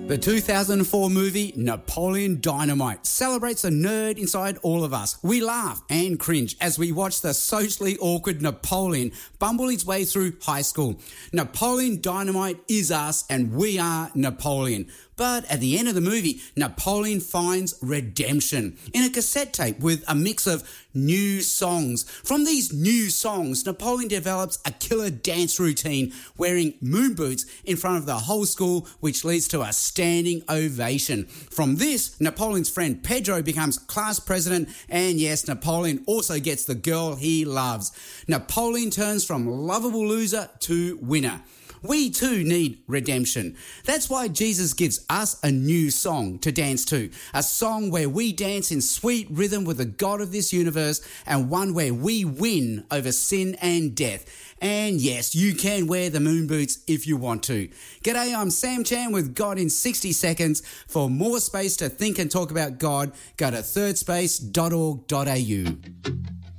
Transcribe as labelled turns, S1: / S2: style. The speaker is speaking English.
S1: The 2004 movie Napoleon Dynamite celebrates the nerd inside all of us. We laugh and cringe as we watch the socially awkward Napoleon bumble his way through high school. Napoleon Dynamite is us and we are Napoleon. But at the end of the movie, Napoleon finds redemption in a cassette tape with a mix of new songs. From these new songs, Napoleon develops a killer dance routine wearing moon boots in front of the whole school, which leads to a standing ovation. From this, Napoleon's friend Pedro becomes class president, and yes, Napoleon also gets the girl he loves. Napoleon turns from lovable loser to winner. We too need redemption. That's why Jesus gives us a new song to dance to. A song where we dance in sweet rhythm with the God of this universe, and one where we win over sin and death. And yes, you can wear the moon boots if you want to. G'day, I'm Sam Chan with God in 60 Seconds. For more space to think and talk about God, go to thirdspace.org.au.